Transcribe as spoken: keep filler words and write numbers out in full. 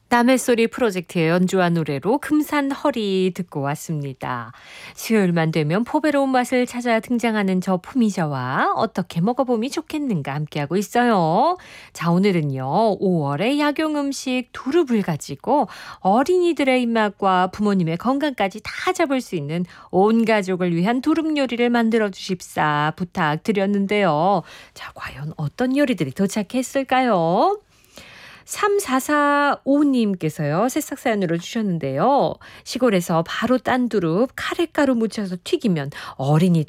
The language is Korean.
남의 소리 프로젝트에 연주한 노래로 금산 허리 듣고 왔습니다. 수요일만 되면 포배로운 맛을 찾아 등장하는 저 포미자와 어떻게 먹어보면 좋겠는가 함께하고 있어요. 자, 오늘은요, 오월의 약용 음식 두릅을 가지고 어린이들의 입맛과 부모님의 건강까지 다 잡을 수 있는 온 가족을 위한 두릅 요리를 만들어 주십사 부탁드렸는데요. 자, 과연 어떤 요리들이 도착했을까요? 삼사사오님께서요. 새싹 사연으로 주셨는데요. 시골에서 바로 딴 두릅 카레가루 묻혀서 튀기면 어린이들